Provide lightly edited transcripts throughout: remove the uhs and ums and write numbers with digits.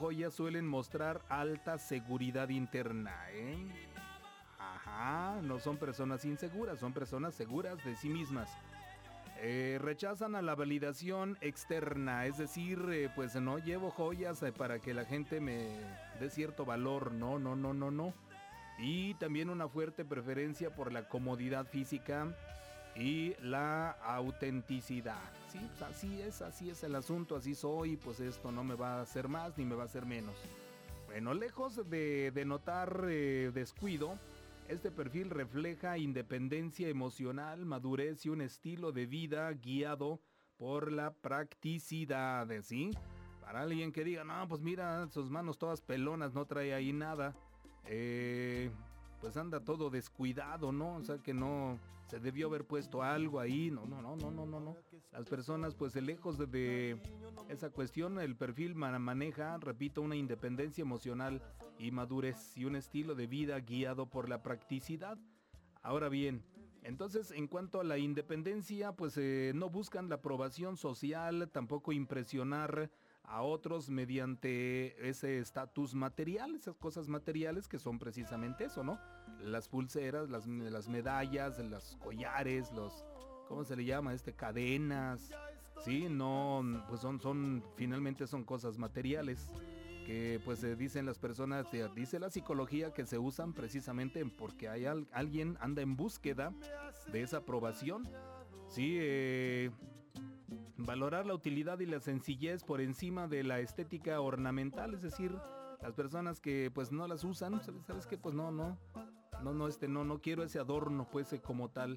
joyas suelen mostrar alta seguridad interna, ¿eh? Ajá, no son personas inseguras, son personas seguras de sí mismas. Rechazan a la validación externa, es decir, pues no llevo joyas para que la gente me dé cierto valor, no. Y también una fuerte preferencia por la comodidad física y la autenticidad. Sí, pues así es el asunto, así soy, pues esto no me va a hacer más ni me va a hacer menos. Bueno, lejos de denotar descuido, este perfil refleja independencia emocional, madurez y un estilo de vida guiado por la practicidad, ¿sí? Para alguien que diga, no, pues mira, sus manos todas pelonas, no trae ahí nada, pues anda todo descuidado, ¿no? O sea que no se debió haber puesto algo ahí, no. Las personas, pues lejos de esa cuestión, el perfil maneja, repito, una independencia emocional y madurez y un estilo de vida guiado por la practicidad. Ahora bien, entonces en cuanto a la independencia, pues no buscan la aprobación social, tampoco impresionar a otros mediante ese estatus material, esas cosas materiales que son precisamente eso, ¿no? Las pulseras, las medallas, los collares, ¿cómo se le llama? Cadenas, ¿sí? No, pues finalmente son cosas materiales que pues dicen las personas, dice la psicología que se usan precisamente porque hay alguien anda en búsqueda de esa aprobación, ¿sí? Valorar la utilidad y la sencillez por encima de la estética ornamental, es decir, las personas que pues no las usan, ¿sabes qué? Pues no quiero ese adorno pues como tal.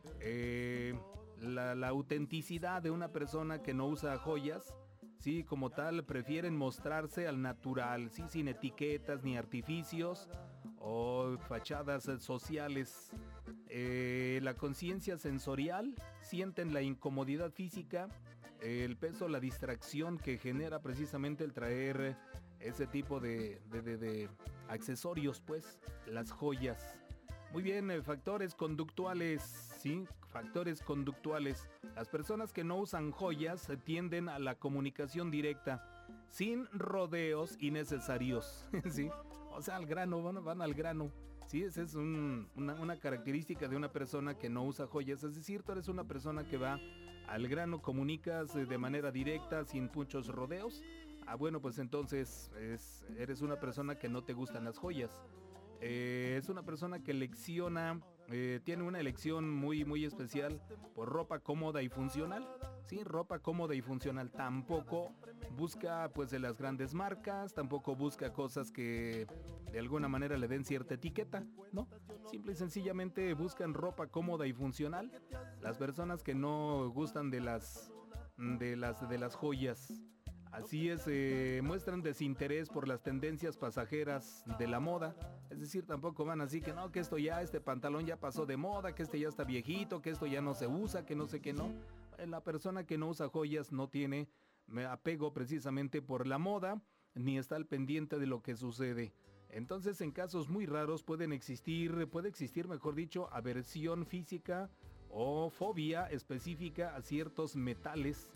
La autenticidad de una persona que no usa joyas, sí, como tal, prefieren mostrarse al natural, sí, sin etiquetas ni artificios o fachadas sociales. La conciencia sensorial, sienten la incomodidad física, el peso, la distracción que genera precisamente el traer ese tipo de accesorios, pues, las joyas. Muy bien, factores conductuales, sí, factores conductuales. Las personas que no usan joyas tienden a la comunicación directa, sin rodeos innecesarios, sí, o sea, al grano, van al grano. Sí, esa es una característica de una persona que no usa joyas, es decir, tú eres una persona que va al grano, comunicas de manera directa, sin muchos rodeos. Bueno, pues entonces eres una persona que no te gustan las joyas. Es una persona que tiene una elección muy especial por ropa cómoda y funcional. Sí, ropa cómoda y funcional. Tampoco busca pues de las grandes marcas, tampoco busca cosas que de alguna manera le den cierta etiqueta, ¿no? Simple y sencillamente buscan ropa cómoda y funcional. Las personas que no gustan de las joyas. Así es, muestran desinterés por las tendencias pasajeras de la moda. Es decir, tampoco van así que no, que este pantalón ya pasó de moda, que ya está viejito, que esto ya no se usa, que no sé qué no. La persona que no usa joyas no tiene apego precisamente por la moda, ni está al pendiente de lo que sucede. Entonces, en casos muy raros puede existir, mejor dicho, aversión física o fobia específica a ciertos metales.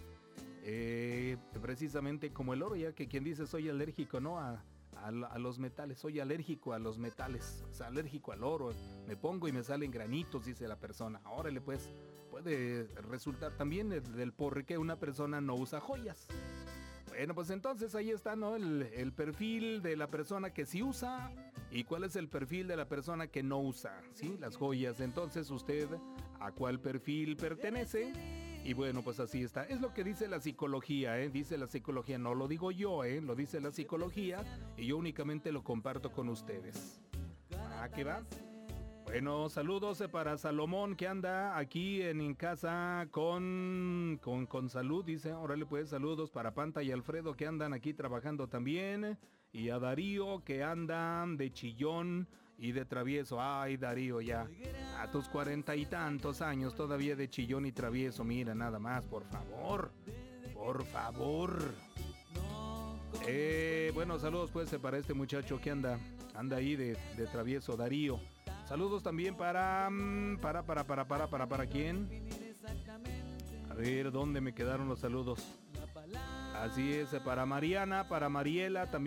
Precisamente como el oro, ya que quien dice soy alérgico, ¿no? A los metales, soy alérgico a los metales, o sea, alérgico al oro, me pongo y me salen granitos, dice la persona. Órale, pues, puede resultar también del por qué una persona no usa joyas. Bueno, pues entonces ahí está, ¿no? El perfil de la persona que sí usa y cuál es el perfil de la persona que no usa, ¿sí? Las joyas. Entonces, ¿usted a cuál perfil pertenece? Y bueno, pues así está. Es lo que dice la psicología, ¿eh? Dice la psicología, no lo digo yo, ¿eh? Lo dice la psicología y yo únicamente lo comparto con ustedes. ¿Qué va? Bueno, saludos para Salomón que anda aquí en casa con salud, dice. Órale pues, saludos para Panta y Alfredo que andan aquí trabajando también. Y a Darío que andan de chillón y de travieso. Ay, Darío, ya a tus 40 y tantos años todavía de chillón y travieso. Mira, nada más, por favor. Por favor. Bueno, saludos pues para este muchacho que anda ahí de travieso, Darío. Saludos también para ¿quién? A ver, ¿dónde me quedaron los saludos? Así es, para Mariana, para Mariela, también.